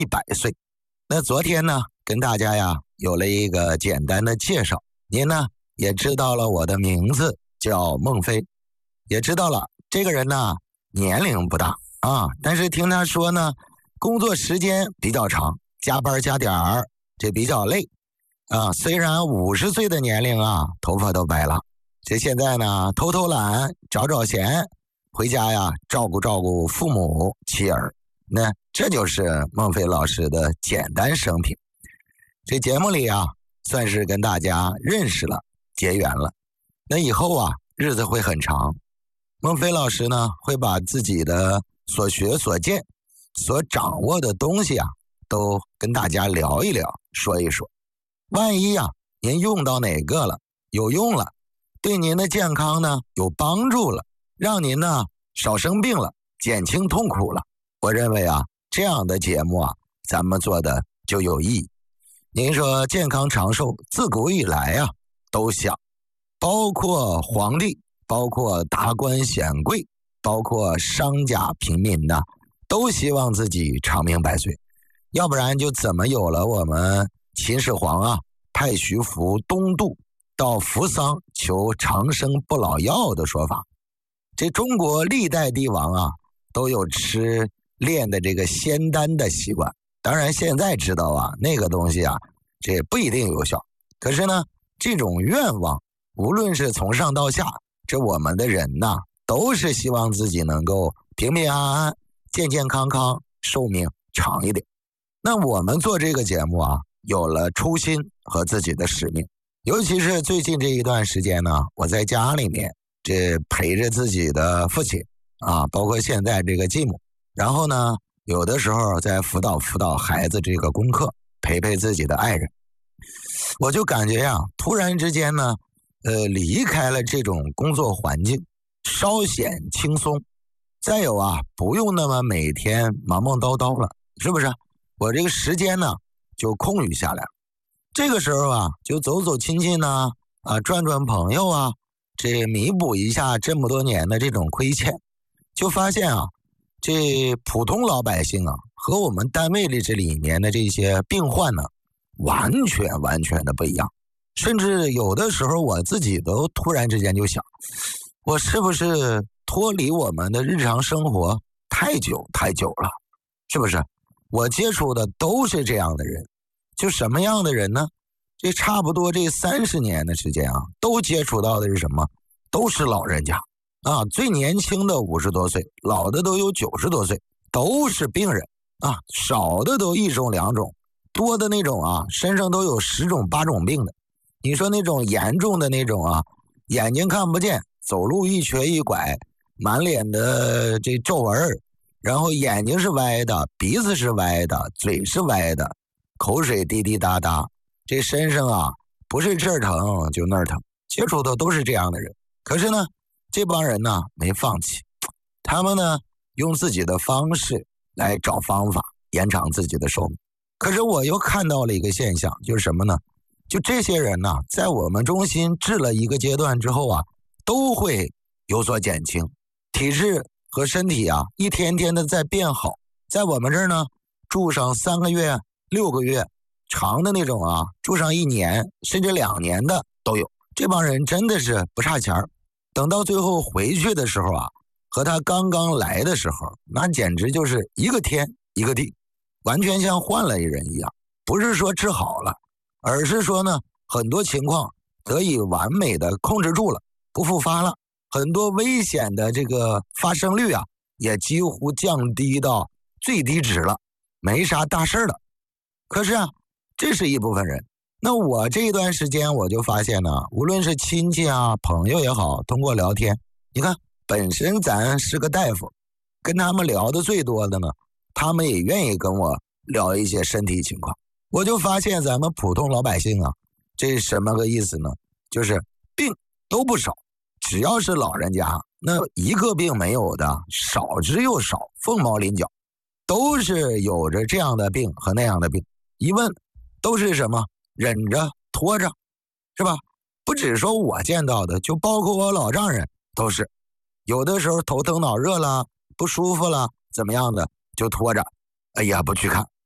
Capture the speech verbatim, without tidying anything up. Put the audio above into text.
一百岁。那昨天呢，跟大家呀有了一个简单的介绍，您呢也知道了我的名字叫孟非，也知道了这个人呢年龄不大啊，但是听他说呢，工作时间比较长，加班加点儿，这比较累啊。虽然五十岁的年龄啊，头发都白了，这现在呢偷偷懒，找找闲，回家呀照顾照顾父母妻儿。那这就是孟非老师的简单生平。这节目里啊，算是跟大家认识了，结缘了。那以后啊，日子会很长。孟非老师呢，会把自己的所学所见、所掌握的东西啊，都跟大家聊一聊，说一说。万一啊，您用到哪个了，有用了，对您的健康呢有帮助了，让您呢少生病了，减轻痛苦了。我认为啊，这样的节目啊，咱们做的就有意义。您说健康长寿，自古以来啊都想，包括皇帝，包括达官显贵，包括商家平民呐，都希望自己长命百岁。要不然就怎么有了我们秦始皇啊派徐福东渡到扶桑求长生不老药的说法。这中国历代帝王啊都有吃炼的这个仙丹的习惯，当然现在知道啊，那个东西啊，这不一定有效。可是呢，这种愿望，无论是从上到下，这我们的人呐，都是希望自己能够平平安安、健健康康、寿命长一点。那我们做这个节目啊，有了初心和自己的使命。尤其是最近这一段时间呢，我在家里面这陪着自己的父亲啊，包括现在这个继母。然后呢，有的时候在辅导辅导孩子这个功课，陪陪自己的爱人，我就感觉呀、啊，突然之间呢，呃，离开了这种工作环境，稍显轻松。再有啊，不用那么每天忙忙叨叨了，是不是？我这个时间呢，就空余下来了。这个时候啊，就走走亲戚呢，啊，转转朋友啊，这弥补一下这么多年的这种亏欠，就发现啊。这普通老百姓啊，和我们单位里这里面的这些病患呢，完全完全的不一样。甚至有的时候我自己都突然之间就想，我是不是脱离我们的日常生活太久太久了？是不是？我接触的都是这样的人，就什么样的人呢？这差不多这三十年的时间啊，都接触到的是什么？都是老人家。啊，最年轻的五十多岁，老的都有九十多岁，都是病人啊，少的都一种两种，多的那种啊，身上都有十种八种病的。你说那种严重的那种啊，眼睛看不见，走路一瘸一拐，满脸的这皱纹，然后眼睛是歪的，鼻子是歪的，嘴是歪的，口水滴滴答答，这身上啊，不是这儿疼就那儿疼，接触的都是这样的人。可是呢，这帮人呢没放弃，他们呢用自己的方式来找方法延长自己的寿命。可是我又看到了一个现象，就是什么呢？就这些人呢，在我们中心治了一个阶段之后啊，都会有所减轻，体质和身体啊一天天的在变好。在我们这儿呢，住上三个月、六个月，长的那种啊，住上一年甚至两年的都有。这帮人真的是不差钱儿。等到最后回去的时候啊，和他刚刚来的时候，那简直就是一个天一个地，完全像换了一人一样。不是说治好了，而是说呢，很多情况得以完美的控制住了，不复发了，很多危险的这个发生率啊，也几乎降低到最低值了，没啥大事了。可是啊，这是一部分人。那我这一段时间我就发现呢，无论是亲戚啊、朋友也好，通过聊天，你看本身咱是个大夫，跟他们聊的最多的呢，他们也愿意跟我聊一些身体情况。我就发现咱们普通老百姓啊，这什么个意思呢？就是病都不少，只要是老人家，那一个病没有的少之又少，凤毛麟角，都是有着这样的病和那样的病。一问都是什么？忍着拖着，是吧？不只说我见到的，就包括我老丈人都是，有的时候头疼脑热了，不舒服了，怎么样的就拖着，哎呀不去看，